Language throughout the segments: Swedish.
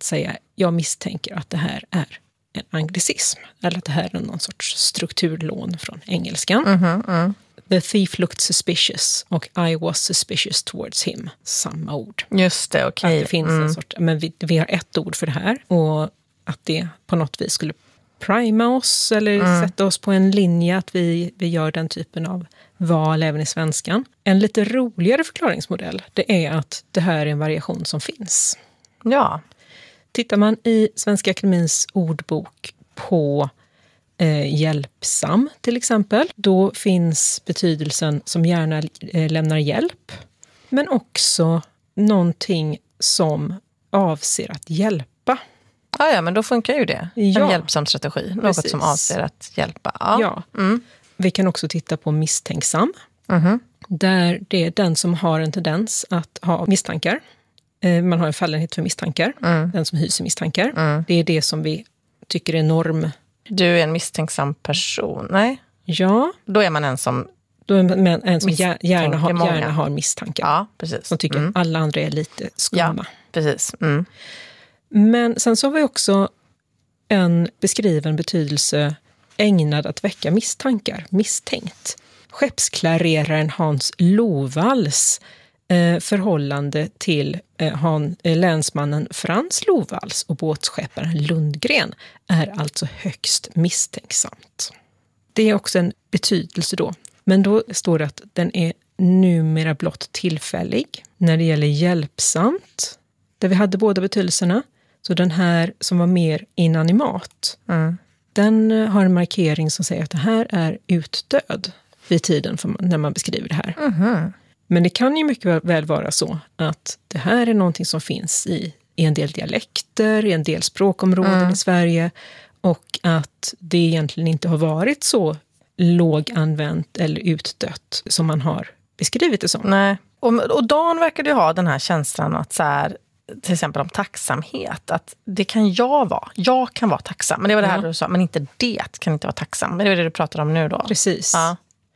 att säga jag misstänker att det här är en anglicism. Eller att det här är någon sorts strukturlån från engelskan. The thief looked suspicious och I was suspicious towards him. Samma ord. Just det, okej. Att det finns en sort, men vi har ett ord för det här. Och att det på något vis skulle prima oss eller sätta oss på en linje att vi gör den typen av val även i svenskan. En lite roligare förklaringsmodell, det är att det här är en variation som finns. Ja. Tittar man i Svenska Akademins ordbok på hjälpsam till exempel, då finns betydelsen som gärna lämnar hjälp, men också någonting som avser att hjälpa. Ja, men då funkar ju det. En hjälpsam strategi. Något som avser att hjälpa. Ja. Vi kan också titta på misstänksam. Där det är den som har en tendens att ha misstankar. Man har en fallenhet för misstankar. Den som hyser misstankar. Det är det som vi tycker är norm. Du är en misstänksam person, nej? Ja. Då är man en som... gärna har misstankar. Ja, precis. Som tycker att alla andra är lite skumma. Ja, precis. Men sen så har vi också en beskriven betydelse ägnad att väcka misstankar, misstänkt. Skeppsklareraren Hans Lovalls förhållande till länsmannen Frans Lovalls och båtskepparen Lundgren är alltså högst misstänksamt. Det är också en betydelse då. Men då står det att den är numera blott tillfällig. När det gäller hjälpsamt, där vi hade båda betydelserna, så den här som var mer inanimat, den har en markering som säger att det här är utdöd vid tiden när man beskriver det här. Men det kan ju mycket väl vara så att det här är någonting som finns i en del dialekter, i en del språkområden i Sverige, och att det egentligen inte har varit så låganvänt eller utdött som man har beskrivit det som. Nej. Och Dan verkar ju ha den här känslan att så här, till exempel om tacksamhet, att det kan jag vara. Jag kan vara tacksam. Men det var det här du sa, men inte det kan inte vara tacksam. Men det är det du pratar om nu då. Precis. Ja.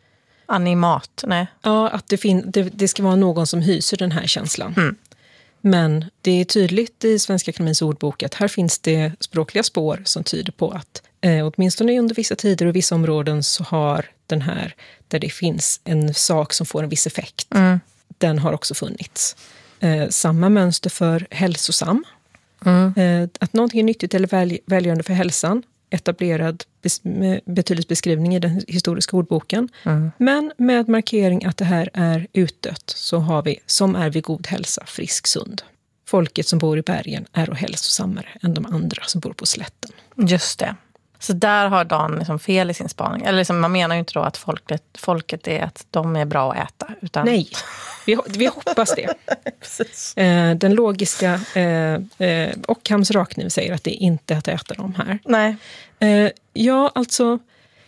Animat, nej. Ja, att det ska vara någon som hyser den här känslan. Men det är tydligt i Svenska Akademins ordbok att här finns det språkliga spår som tyder på att åtminstone under vissa tider och vissa områden så har den här, där det finns en sak som får en viss effekt, den har också funnits. Samma mönster för hälsosam. Att någonting är nyttigt eller välgörande för hälsan. Etablerad betydelsebeskrivning i den historiska ordboken. Men med markering att det här är utdött så har vi som är vid god hälsa, frisk, sund. Folket som bor i bergen är och hälsosammare än de andra som bor på slätten. Just det. Så där har Dan liksom fel i sin spaning. Eller liksom, man menar ju inte då att folket är att de är bra att äta. Utan... Nej, vi hoppas det. Precis. Den logiska Ockhams rakniv säger att det inte är att äta dem här. Nej. Ja, alltså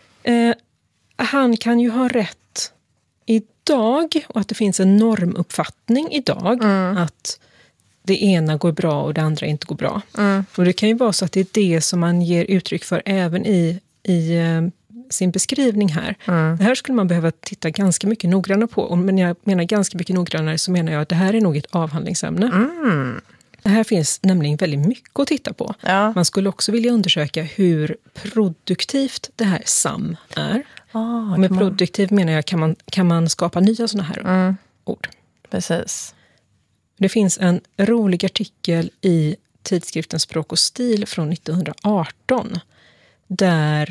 han kan ju ha rätt idag, och att det finns en normuppfattning idag att det ena går bra och det andra inte går bra. Och det kan ju vara så att det är det som man ger uttryck för även i sin beskrivning här. Det här skulle man behöva titta ganska mycket noggrannare på. Och men jag menar ganska mycket noggrannare så menar jag att det här är nog ett avhandlingsämne. Det här finns nämligen väldigt mycket att titta på. Ja. Man skulle också vilja undersöka hur produktivt det här sam är. Och med produktiv menar jag kan man skapa nya sådana här ord. Precis. Det finns en rolig artikel i tidskriften Språk och stil från 1918 där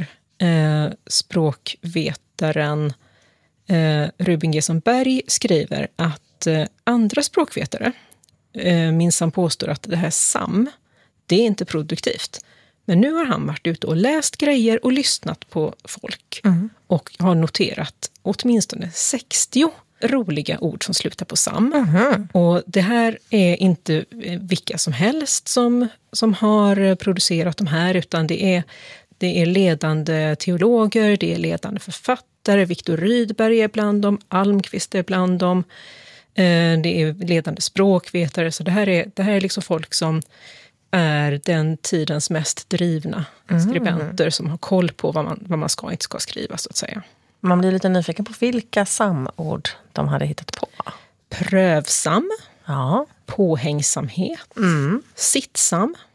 språkvetaren Ruben Gesson-Berg skriver att andra språkvetare minsann påstår att det här sam, det är inte produktivt. Men nu har han varit ute och läst grejer och lyssnat på folk och har noterat åtminstone 60 roliga ord som slutar på sam. Och det här är inte vilka som helst som har producerat de här, utan det är ledande teologer, det är ledande författare, Viktor Rydberg är bland dem, Almqvist är bland dem, det är ledande språkvetare, så det här är liksom folk som är den tidens mest drivna skribenter som har koll på vad man ska och inte ska skriva, så att säga. Man blir lite nyfiken på vilka samord de hade hittat på. Prövsam, ja. Påhängsamhet, sittsam,